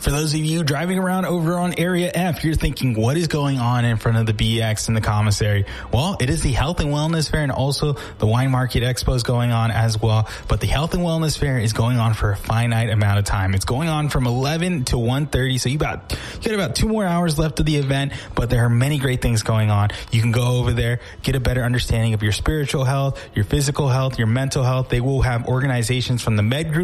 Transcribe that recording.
For those of you driving around over on Area F, you're thinking, what is going on in front of the BX and the commissary? Well, it is the Health and Wellness Fair, and also the Wine Market Expo is going on as well. But the Health and Wellness Fair is going on for a finite amount of time. It's going on from 11 to 1:30, so you got about 2 more hours left of the event, but there are many great things going on. You can go over there, get a better understanding of your spiritual health, your physical health, your mental health. They will have organizations from the Med Group